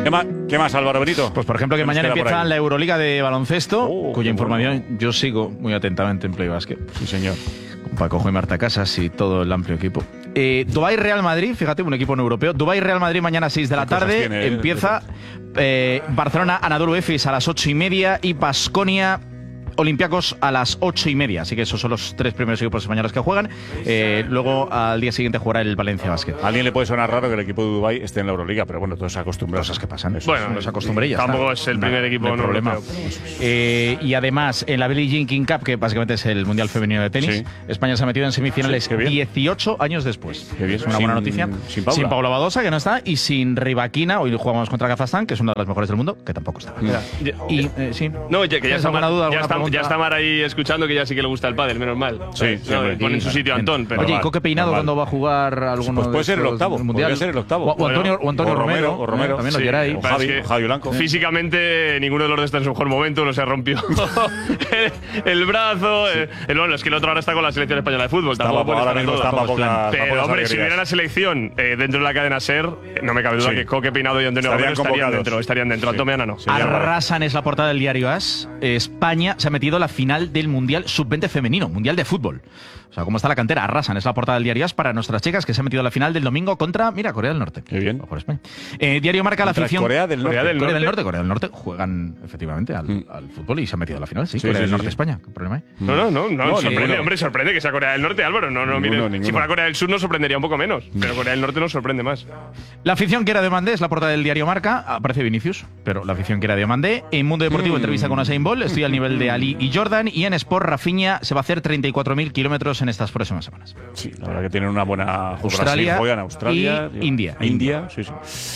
¿Qué más, Álvaro Benito? Pues por ejemplo que mañana empieza la Euroliga de baloncesto, cuya información yo sigo muy atentamente en Play Basket. Sí, señor. Con Paco y Marta Casas y todo el amplio equipo. Dubái Real Madrid, fíjate, un equipo no europeo. Dubái Real Madrid mañana a 6 de la tarde. Empieza Barcelona Anadolu Efes a las 8:30 y Baskonia Olympiacos a las 8:30. Así que esos son los 3 primeros equipos españoles que juegan. Luego al día siguiente jugará el Valencia Basket. A alguien le puede sonar raro que el equipo de Dubái esté en la Euroliga, pero bueno, todos se acostumbran. Cosas que pasan. Bueno, nos acostumbré ya. Tampoco es el primer equipo no problema. Y además, en la Billie Jean King Cup, que básicamente es el Mundial Femenino de Tenis, España se ha metido en semifinales 18 años después. Qué bien. Es una buena noticia. Sin Paula Badosa, que no está, y sin Rivaquina. Hoy jugamos contra Kazajstán, que es una de las mejores del mundo, que tampoco estaba. Y sí. No, que ya está está Mar ahí escuchando, que ya sí que le gusta el pádel, menos mal. Sí, pone en su sitio Antón. Pero oye, ¿y Coque Peinado cuando va a jugar alguno? Pues puede ser el octavo. Podría ser el octavo. O Antonio Romero. O Romero. También lo quiera ahí. O Javi Blanco. Físicamente, ninguno de los dos está en su mejor momento. Uno se rompió el brazo. Bueno, es que el otro ahora está con la selección española de fútbol. Ahora mismo está para poca. Pero, hombre, si hubiera la selección dentro de la cadena SER, no me cabe duda que Coque Peinado y Antonio Romero estarían dentro. Antomeana no. Arrasan es la portada del diario AS. España se ha metido a la final del Mundial Sub-20 femenino, Mundial de Fútbol. O sea, ¿cómo está la cantera? Arrasan, es la portada del diario AS para nuestras chicas que se han metido a la final del domingo contra, Corea del Norte. Qué bien. Por España. Diario marca la afición. Corea del Norte. Corea del Norte juegan efectivamente al fútbol y se han metido a la final. Sí, Corea del Norte, España. ¿Qué problema hay? No, sorprende, hombre, sorprende que sea Corea del Norte, Álvaro. Si fuera Corea del Sur nos sorprendería un poco menos, pero Corea del Norte nos sorprende más. La afición quiere a Diomandé, es la portada del diario Marca. Aparece Vinicius, pero la afición quiere a Diomandé. En Mundo Deportivo entrevista con Usain Bolt. Estoy al nivel de Ali y Jordan. Y en Sport, Rafinha se va a hacer 34.000 kilómetros en estas próximas semanas. Sí, la verdad que tienen una buena Australia, juegan Australia y India. Sí.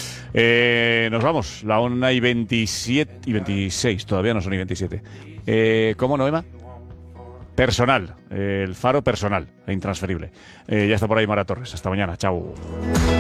Nos vamos, la 1:27 y 26, todavía no son y 27. ¿Cómo, Noema? Personal, el faro personal, e intransferible. Ya está por ahí Mara Torres. Hasta mañana, chao.